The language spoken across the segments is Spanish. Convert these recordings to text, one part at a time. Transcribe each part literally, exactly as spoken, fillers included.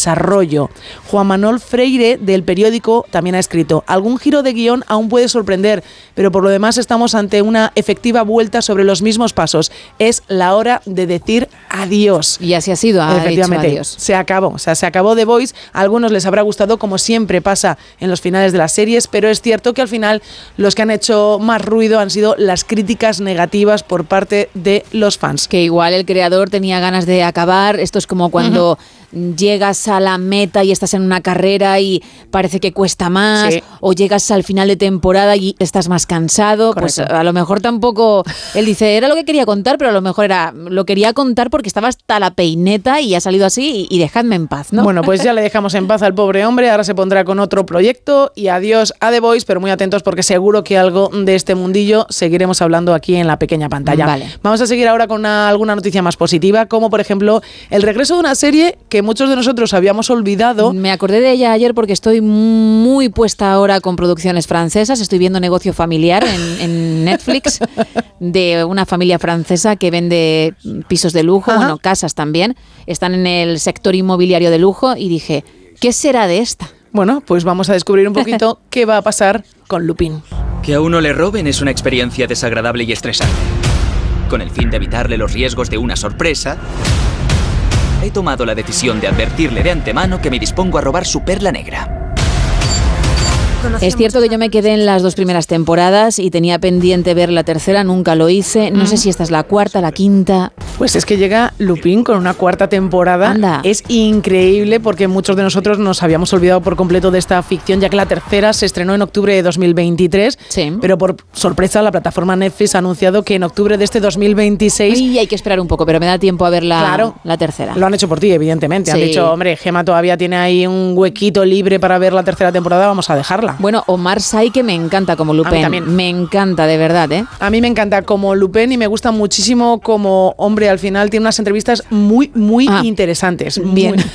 desarrollo. Juan Manuel Freire, del periódico, también ha escrito: algún giro de guión aún puede sorprender, pero por lo demás estamos ante una efectiva vuelta sobre los mismos pasos. Es la hora de decir adiós. Y así ha sido, ha Efectivamente, dicho adiós. se acabó, o sea, se acabó The Voice. A algunos les habrá gustado, como siempre pasa en los finales de las series, pero es cierto que al final los que han hecho más ruido han sido las críticas negativas por parte de los fans. Que igual el creador tenía ganas de acabar. Esto es como cuando uh-huh. llegas a la meta y estás en una carrera y parece que cuesta más, sí. o llegas al final de temporada y estás más cansado. Correcto. Pues a lo mejor tampoco, él dice, era lo que quería contar, pero a lo mejor era, lo quería contar porque estaba hasta la peineta y ha salido así y, y dejadme en paz, ¿no? Bueno, pues ya le dejamos en paz al pobre hombre, ahora se pondrá con otro proyecto y adiós a The Voice, pero muy atentos porque seguro que algo de este mundillo seguiremos hablando aquí en la pequeña pantalla. Vale. Vamos a seguir ahora con una, alguna noticia más positiva, como por ejemplo el regreso de una serie que muchos de nosotros habíamos olvidado. Me acordé de ella ayer porque estoy muy puesta ahora con producciones francesas. Estoy viendo Negocio Familiar en, en Netflix, de una familia francesa que vende pisos de lujo, Ajá. bueno, casas también. Están en el sector inmobiliario de lujo y dije, ¿qué será de esta? Bueno, pues vamos a descubrir un poquito qué va a pasar con Lupin. Que a uno le roben es una experiencia desagradable y estresante. Con el fin de evitarle los riesgos de una sorpresa, he tomado la decisión de advertirle de antemano que me dispongo a robar su perla negra. Es cierto que yo me quedé en las dos primeras temporadas y tenía pendiente ver la tercera, nunca lo hice. No mm. sé si esta es la cuarta, la quinta. Pues es que llega Lupin con una cuarta temporada. Anda. Es increíble porque muchos de nosotros nos habíamos olvidado por completo de esta ficción, ya que la tercera se estrenó en octubre de dos mil veintitrés. Sí. Pero por sorpresa la plataforma Netflix ha anunciado que en octubre de este dos mil veintiséis... Y hay que esperar un poco, pero me da tiempo a ver la, claro, la tercera. Lo han hecho por ti, evidentemente. Sí. Han dicho, hombre, Gemma todavía tiene ahí un huequito libre para ver la tercera temporada, vamos a dejarla. Bueno, Omar Sy, que me encanta como Lupin. A mí también. Me encanta, de verdad, ¿eh? A mí me encanta como Lupin y me gusta muchísimo como hombre. Al final tiene unas entrevistas muy, muy ah, interesantes. Bien. Muy...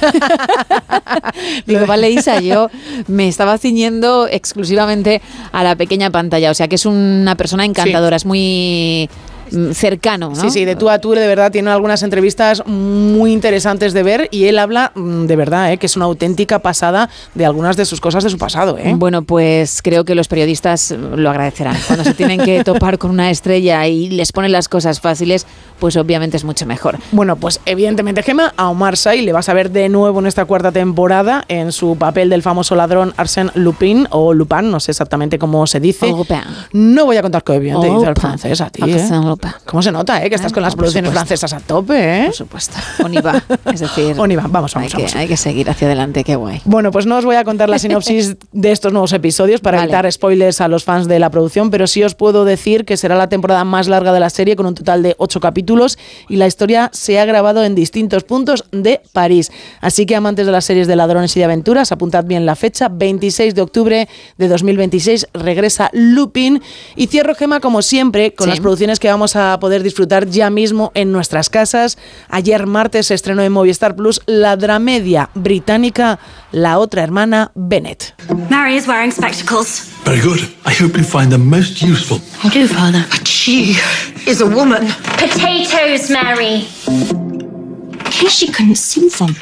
Digo, vale, Isa, yo me estaba ciñendo exclusivamente a la pequeña pantalla. O sea, que es una persona encantadora, sí. Es muy... cercano, ¿no? Sí, sí, de tú a tú, de verdad, tiene algunas entrevistas muy interesantes de ver y él habla de verdad, ¿eh? Que es una auténtica pasada de algunas de sus cosas de su pasado, ¿eh? Bueno, pues creo que los periodistas lo agradecerán. Cuando se tienen que topar con una estrella y les ponen las cosas fáciles, pues obviamente es mucho mejor. Bueno, pues evidentemente, Gemma, a Omar Sy le vas a ver de nuevo en esta cuarta temporada en su papel del famoso ladrón Arsène Lupin, o Lupin, no sé exactamente cómo se dice. Lupin. No voy a contar que bien te dice el francés a ti, ¿eh? Lupin. ¿Cómo se nota, eh? Que estás ¿Eh? con las No, producciones francesas a tope, ¿eh? Por supuesto. On y va. Es decir, on y va. Vamos, vamos, hay, vamos. Que, hay que seguir hacia adelante, qué guay. Bueno, pues no os voy a contar la sinopsis de estos nuevos episodios para vale. evitar spoilers a los fans de la producción, pero sí os puedo decir que será la temporada más larga de la serie, con un total de ocho capítulos, y la historia se ha grabado en distintos puntos de París. Así que, amantes de las series de ladrones y de aventuras, apuntad bien la fecha, veintiséis de octubre de dos mil veintiséis regresa Lupin. Y cierro, Gemma, como siempre, con sí. las producciones que vamos a poder disfrutar ya mismo en nuestras casas. Ayer martes se estrenó en Movistar Plus la dramedia británica La otra hermana Bennet. Mary is wearing spectacles. Very good. I hope you find them most useful. I do, Father. But she is a woman. Potatoes, Mary. Here she couldn't see them.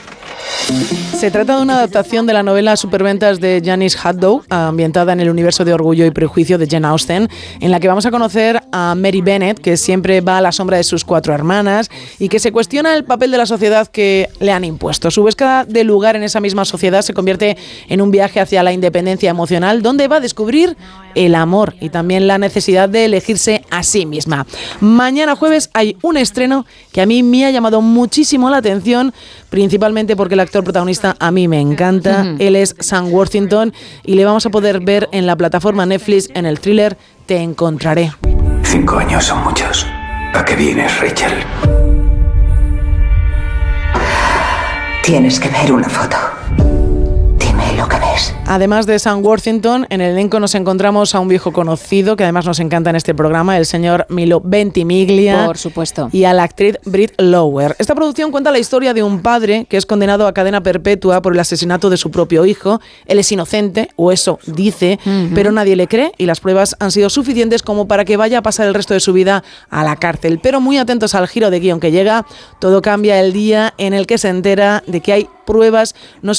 Se trata de una adaptación de la novela Superventas de Janice Haddow, ambientada en el universo de Orgullo y Prejuicio de Jane Austen, en la que vamos a conocer a Mary Bennet, que siempre va a la sombra de sus cuatro hermanas y que se cuestiona el papel de la sociedad que le han impuesto. Su búsqueda de lugar en esa misma sociedad se convierte en un viaje hacia la independencia emocional, donde va a descubrir el amor y también la necesidad de elegirse a sí misma. Mañana jueves hay un estreno que a mí me ha llamado muchísimo la atención, principalmente porque el actor protagonista a mí me encanta. Uh-huh. Él es Sam Worthington y le vamos a poder ver en la plataforma Netflix en el thriller Te encontraré. Cinco años son muchos. ¿A qué vienes, Rachel? Tienes que ver una foto. Dime lo que ves. Además de Sam Worthington, en el elenco nos encontramos a un viejo conocido que además nos encanta en este programa, el señor Milo Ventimiglia. Por supuesto. Y a la actriz Brit Lower. Esta producción cuenta la historia de un padre que es condenado a cadena perpetua por el asesinato de su propio hijo. Él es inocente, o eso dice, uh-huh. pero nadie le cree y las pruebas han sido suficientes como para que vaya a pasar el resto de su vida a la cárcel. Pero muy atentos al giro de guión que llega, todo cambia el día en el que se entera de que hay pruebas no